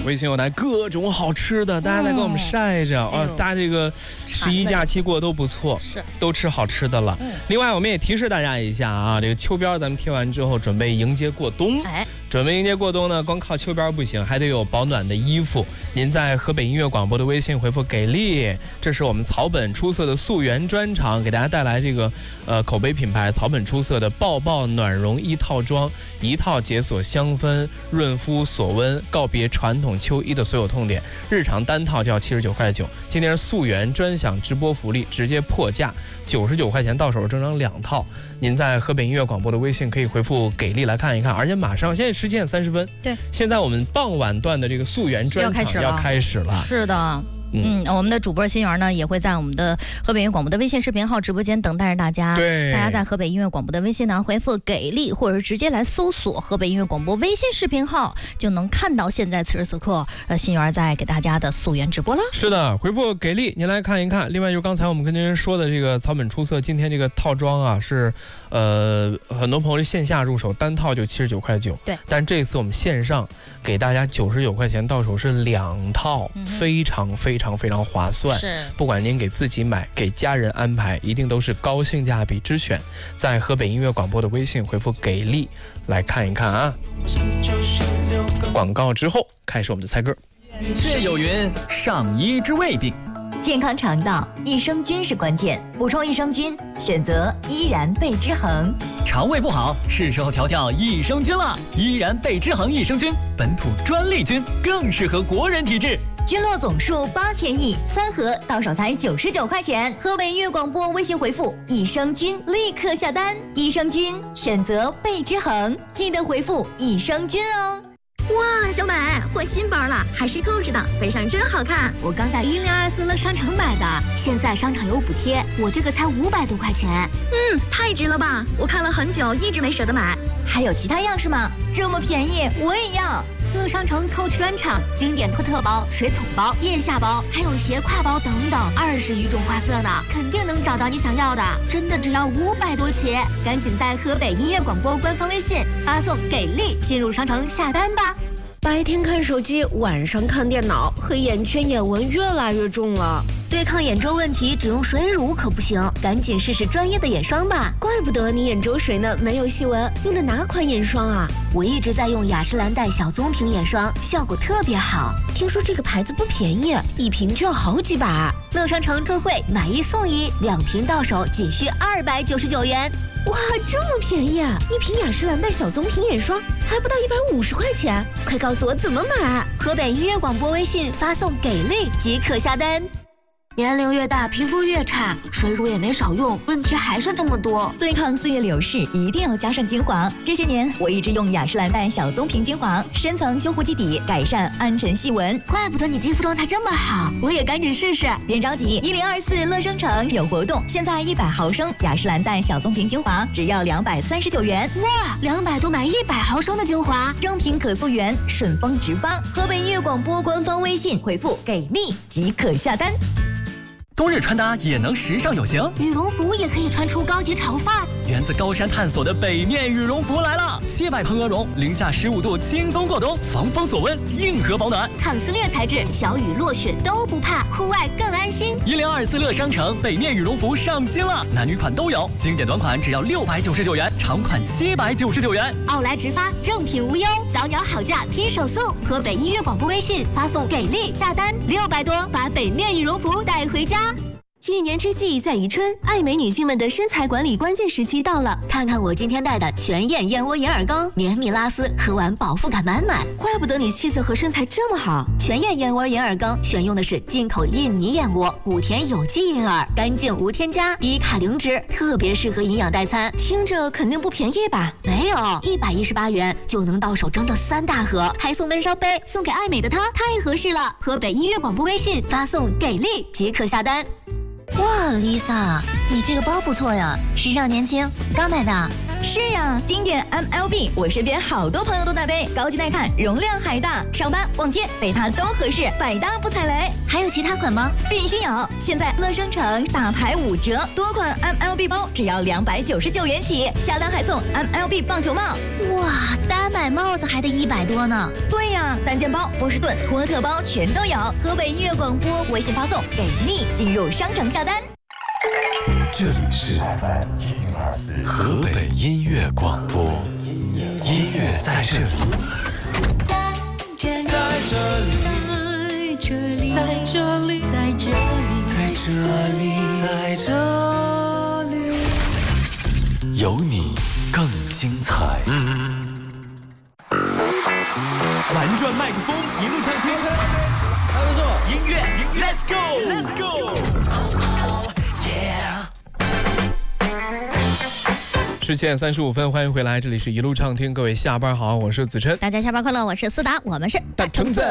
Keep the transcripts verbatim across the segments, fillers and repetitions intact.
微信有来各种好吃的，大家在给我们晒着啊、哦！大家这个十一假期过得都不错， 是都吃好吃的了。另外，我们也提示大家一下啊，这个秋膘咱们贴完之后，准备迎接过冬。 哎， 准备迎接过冬呢，光靠秋膘不行，还得有保暖的衣服。您在河北音乐广播的微信回复“给力”，这是我们草本出色的溯源专场，给大家带来这个呃口碑品牌草本出色的抱抱暖绒衣套装，一套解锁香氛、润肤、锁温，告别传统秋衣的所有痛点。日常单套就要七十九块九，今天是溯源专享直播福利，直接破价九十九块钱到手，整整两套。您在河北音乐广播的微信可以回复“给力”来看一看，而且马上现在十点三十分， 对，现在我们傍晚段的这个溯源专场要开始了， 是的。嗯，我们的主播新源呢也会在我们的河北音乐广播的微信视频号直播间等待着大家。 对， 大家在河北音乐广播的微信呢回复“给力”，或者是直接来搜索河北音乐广播微信视频号，就能看到现在此时此刻呃新源在给大家的溯源直播了。 是的，回复“给力”，您来看一看。另外，就刚才我们跟您说的这个草本出色，今天这个套装啊是呃很多朋友是线下入手，单套就七十九块九。 对， 但这次我们线上给大家九十九块钱到手是两套，嗯、非常非常非常划算。 是， 不管您给自己买，给家人安排，一定都是高性价比之选。在河北音乐广播的微信回复“给力”来看一看啊。广告之后开始我们的猜歌。 却有云，上医治胃病。 健康肠道，益生菌是关键，补充益生菌，选择依然贝之恒。 肠胃不好，是时候调调益生菌了。依然贝之恒益生菌，本土专利菌，更适合国人体质。 菌落总数八千亿，三盒到手才九十九块钱。河北音乐广播微信回复益生菌，立刻下单。益生菌选择贝之恒，记得回复益生菌哦。 哇，小美换新包了，还是购置的，背上真好看。 我刚在一零二四乐商城买的，现在商场有补贴，我这个才五百多块钱。 嗯，太值了吧！我看了很久，一直没舍得买。 还有其他样式吗？这么便宜，我也要。 乐商城 Coach 专场，经典托特包、水桶包、腋下包，还有斜挎包等等，二十余种花色呢，肯定能找到你想要的。真的只要五百多起，赶紧在河北音乐广播官方微信发送“给力”进入商城下单吧。 白天看手机，晚上看电脑，黑眼圈、眼纹越来越重了。 对抗眼周问题，只用水乳可不行，赶紧试试专业的眼霜吧。 怪不得你眼周水呢没有细纹，用的哪款眼霜啊？ 我一直在用雅诗兰黛小棕瓶眼霜，效果特别好。 听说这个牌子不便宜，一瓶就要好几百。 乐商城特惠，买一送一，两瓶到手仅需二百九十九元。 哇，这么便宜啊！一瓶雅诗兰黛小棕瓶眼霜还不到一百五十块钱，快告诉我怎么买！ 河北音乐广播微信发送“给力”即可下单。年龄越大，皮肤越差，水乳也没少用，问题还是这么多。 对抗岁月流逝，一定要加上精华。这些年，我一直用雅诗兰黛小棕瓶精华，深层修护基底，改善暗沉细纹。 怪不得你肌肤状态这么好，我也赶紧试试。 别着急，一零二四乐商城有活动，现在一百毫升雅诗兰黛小棕瓶精华只要两百三十九元。 哇，两百多买一百毫升的精华， 正品可溯源，顺丰直发。河北音乐广播官方微信回复“给力”即可下单。 冬日穿搭也能时尚有型， 羽绒服也可以穿出高级潮范儿。 源自高山探索的北面羽绒服来了，七百蓬鹅绒，零下十五度轻松过冬，防风锁温，硬核保暖， 抗撕裂材质，小雨落雪都不怕，户外更安心。 一零二四乐商城北面羽绒服上新了，男女款都有，经典短款只要六百九十九元，长款七百九十九元。 奥莱直发，正品无忧，早鸟好价拼手速。河北音乐广播微信发送“给力”下单，六百多把北面羽绒服带回家。 一年之计在于春，爱美女性们的身材管理关键时期到了。 看看我今天带的全燕燕窝银耳羹，绵密拉丝，喝完饱腹感满满。 怪不得你气色和身材这么好。 全燕燕窝银耳羹选用的是进口印尼燕窝，谷田有机银耳，干净无添加，低卡零脂，特别适合营养代餐。 听着肯定不便宜吧？ 没有，一百一十八元就能到手整整三大盒，还送温烧杯，送给爱美的她，太合适了。河北音乐广播微信发送“给力”即可下单。 哇 ，Lisa， 你这个包不错呀，时尚年轻，刚买的。 是呀，经典 M L B， 我身边好多朋友都在背，高级耐看，容量还大，上班逛街背它都合适，百搭不踩雷。 还有其他款吗？ 必须有！现在乐商城大牌五折，多款 M L B 包只要两百九十九元起，下单还送 M L B 棒球帽。 哇，单买帽子还得一百多呢。 对呀， 呢，三件包、波士顿、托特包全都有。河北音乐广播微信发送给力，进入商城下单。 这里是河北音乐广播，音乐在这里， 在这里，在这里，在这里，在这里， 在这里，在这里，有你更精彩。 玩转麦克风，一路畅听，还不错，音乐，Let's go，Let's go。Yeah。 十七点三十五分，欢迎回来，这里是一路畅听，各位下班好，我是子琛， 大家下班快乐，我是思达，我们是大橙子。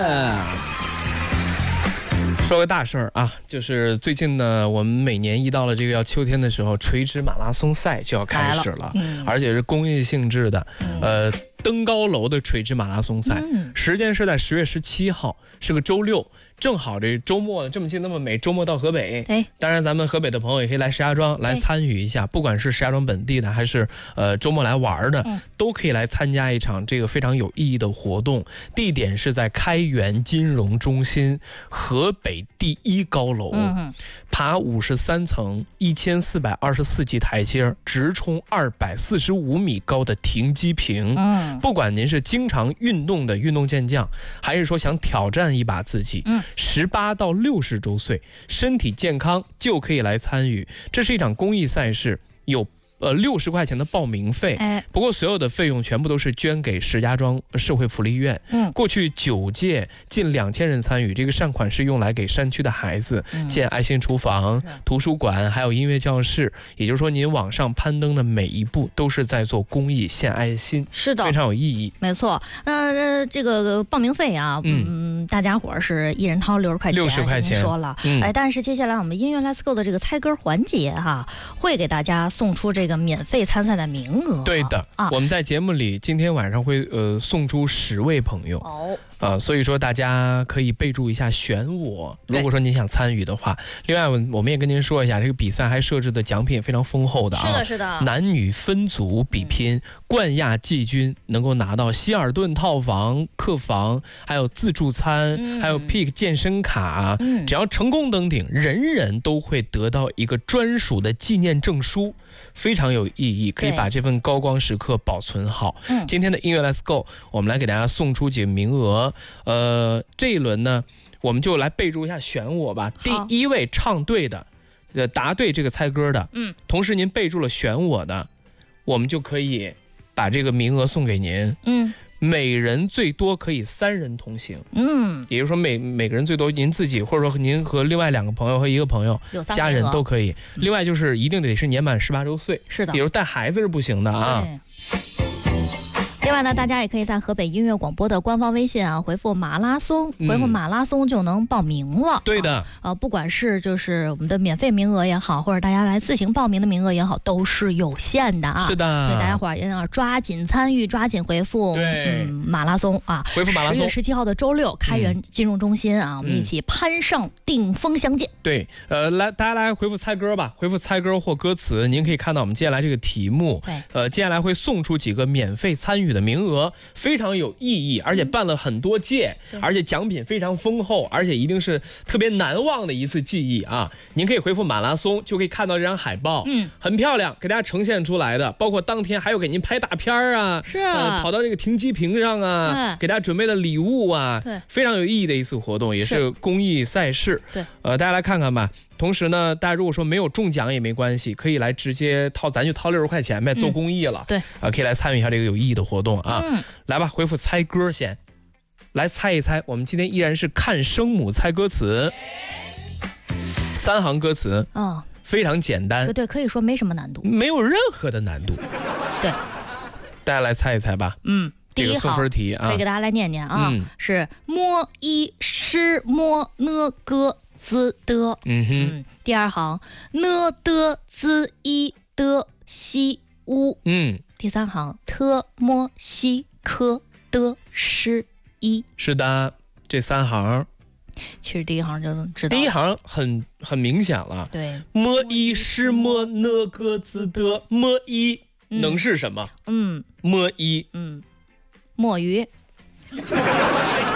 说个大事儿啊，就是最近呢，我们每年一到了这个要秋天的时候，垂直马拉松赛就要开始了，了嗯、而且是公益性质的，嗯、呃，登高楼的垂直马拉松赛，嗯、时间是在十月十七号，是个周六。正好这周末这么近那么美，周末到河北， 对， 当然咱们河北的朋友也可以来石家庄来参与一下，不管是石家庄本地的还是呃周末来玩的、嗯，都可以来参加一场这个非常有意义的活动。地点是在开元金融中心河北第一高楼，嗯、爬五十三层，一千四百二十四级台阶，直冲二百四十五米高的停机坪。嗯，不管您是经常运动的运动健将，还是说想挑战一把自己，嗯。十八到六十周岁，身体健康就可以来参与。这是一场公益赛事，有呃六十块钱的报名费，哎，不过所有的费用全部都是捐给石家庄社会福利院。嗯，过去九届近两千人参与，这个善款是用来给山区的孩子建爱心厨房、嗯、图书馆，还有音乐教室。也就是说，您往上攀登的每一步都是在做公益、献爱心， 是的， 非常有意义。 没错，那、呃、这个报名费啊，嗯。嗯大家伙儿是一人掏六十块钱， 六十块钱说了、嗯，哎，但是接下来我们音乐 Let's Go 的这个猜歌环节哈，会给大家送出这个免费参赛的名额。 对的，啊、我们在节目里今天晚上会呃送出十位朋友。哦。呃，所以说大家可以备注一下选我，如果说您想参与的话。另外我们也跟您说一下，这个比赛还设置的奖品非常丰厚的啊， 是的是的， 男女分组比拼，冠亚季军能够拿到希尔顿套房、客房，还有自助餐，嗯、还有 Peak 健身卡、嗯，只要成功登顶，人人都会得到一个专属的纪念证书。非常有意义，可以把这份高光时刻保存好。嗯、今天的音乐 Let's Go， 我们来给大家送出几个名额。呃，这一轮呢，我们就来备注一下选我吧。第一位唱对的，呃，答对这个猜歌的，嗯，同时您备注了选我的，我们就可以把这个名额送给您。嗯。每人最多可以三人同行，嗯，也就是说每每个人最多您自己，或者说您和另外两个朋友和一个朋友，家人都可以。嗯、另外就是一定得是年满十八周岁， 是的， 比如带孩子是不行的啊。 另外呢，大家也可以在河北音乐广播的官方微信啊，回复马拉松，回复马拉松就能报名了。嗯、 对的， 啊，呃，不管是就是我们的免费名额也好，或者大家来自行报名的名额也好，都是有限的啊。 是的， 所以大家伙儿要抓紧参与，抓紧回复。 对， 嗯，马拉松啊， 回复马拉松。 十月十七号的周六，开元金融中心啊，嗯、我们一起攀上顶峰相见。 对，呃，来大家来回复猜歌吧，回复猜歌或歌词，您可以看到我们接下来这个题目。对，呃，接下来会送出几个免费参与的名额。非常有意义，而且办了很多届，嗯、而且奖品非常丰厚，而且一定是特别难忘的一次记忆啊！您可以回复马拉松，就可以看到这张海报，嗯，很漂亮，给大家呈现出来的，包括当天还有给您拍大片啊， 是啊、 呃，跑到这个停机坪上啊，嗯、给大家准备的礼物啊，对，非常有意义的一次活动，也是公益赛事，对，呃，大家来看看吧。同时呢，大家如果说没有中奖也没关系，可以来直接掏，咱就掏六十块钱呗，做公益了。嗯、对，啊，可以来参与一下这个有意义的活动啊。嗯，来吧，回复猜歌先，来猜一猜。我们今天依然是看声母猜歌词，三行歌词，哦，非常简单。 对对，可以说没什么难度， 没有任何的难度。 对， 大家来猜一猜吧。嗯。这个送分题啊， 可以给大家来念念啊，嗯、是摸一诗摸呢歌滋的，嗯哼，嗯、第二行呢的滋一的西乌，嗯，第三行特摸西科的诗一， 是的，这三行， 其实第一行就知道， 第一行很很明显了， 对， 摸一诗摸呢歌滋的摸一、嗯、能是什么？嗯，摸一， 嗯。墨鱼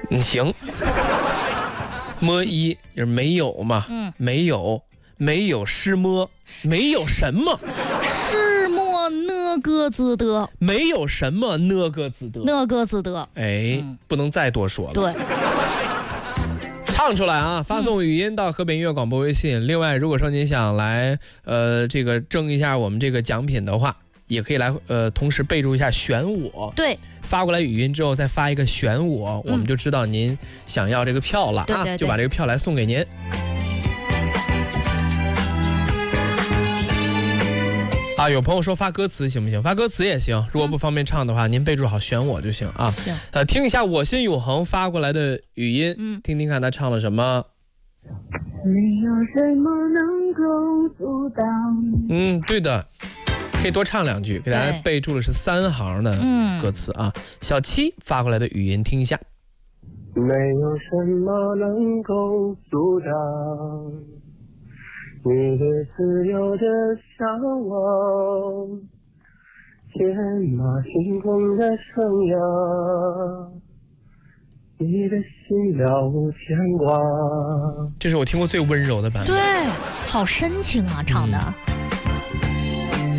嗯，行。摸一就是没有嘛，嗯，没有，没有诗摸，没有什么。 诗摸呢个字的， 没有什么呢个字的， 呢个字的。 哎、嗯，不能再多说了。 对。 唱出来啊！发送语音到河北音乐广播微信。嗯、另外，如果说您想来呃这个争一下我们这个奖品的话，也可以来呃同时备注一下选我。 对， 发过来语音之后再发一个选我，嗯、我们就知道您想要这个票了啊， 对对对， 就把这个票来送给您。啊，有朋友说发歌词行不行？发歌词也行，如果不方便唱的话，嗯、您备注好选我就行啊。 行。 呃，听一下我心永恒发过来的语音，嗯，听听看他唱了什么。 没有什么能够阻挡。 嗯，对的，可以多唱两句，给大家备注的是三行的歌词啊。嗯、小七发过来的语音听一下。 没有什么能够阻挡。你对自由的向往，天马行空的生涯，你的心了无牵挂。 这是我听过最温柔的版本。 对，好深情啊，唱的。 嗯、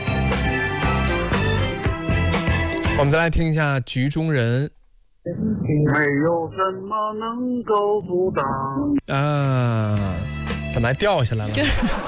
我们再来听一下《局中人》。 没有什么能够阻挡。 啊。怎么还掉下来了？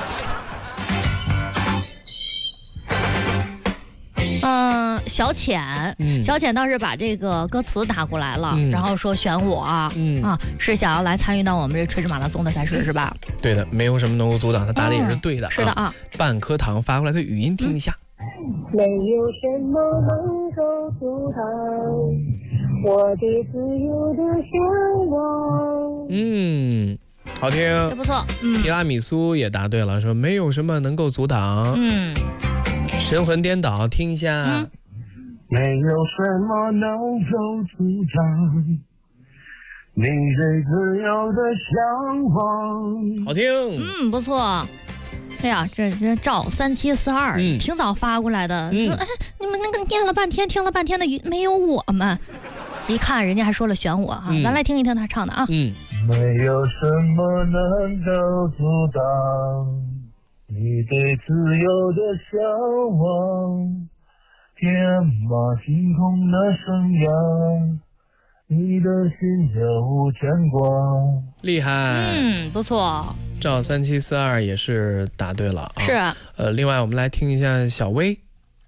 嗯、呃，小浅，嗯、小浅倒是把这个歌词打过来了，嗯、然后说选我，嗯、啊，是想要来参与到我们这垂直马拉松的赛事是吧？ 对的，没有什么能够阻挡，他答的也是对的、 嗯。是的啊。 半颗糖发过来的语音听一下。 嗯、没有什么能够阻挡我对自由的向往。 嗯。好听， 也不错。嗯， 提拉米苏也答对了，说没有什么能够阻挡。嗯，神魂颠倒，听一下。嗯、 没有什么能够阻挡你对自由的向往。 好听， 嗯，不错。哎呀，这这赵三七四二，嗯、挺早发过来的，嗯、说哎，你们那个念了半天，听了半天的语，没有我们。一看人家还说了选我啊，嗯、咱来听一听他唱的啊。 嗯。没有什么能够阻挡你对自由的向往，天马行空的生涯，你的心了无牵挂。 厉害， 嗯，不错。 赵三七四二也是答对了啊。 是啊。 呃，另外我们来听一下小薇。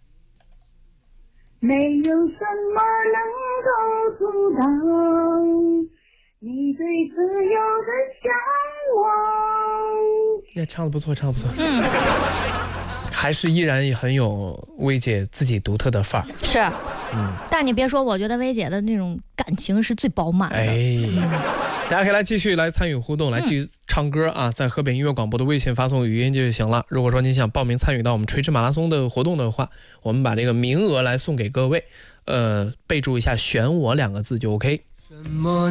没有什么能够阻挡你对自由的向往。 那唱得不错，唱得不错。嗯，还是依然很有薇姐自己独特的范儿。 是，嗯。但你别说，我觉得薇姐的那种感情是最饱满的。哎， 嗯、大家可以来继续来参与互动，来继续唱歌啊，在河北音乐广播的微信发送语音就行了。如果说您想报名参与到我们垂直马拉松的活动的话，我们把这个名额来送给各位，呃，备注一下“选我”两个字就 OK。什么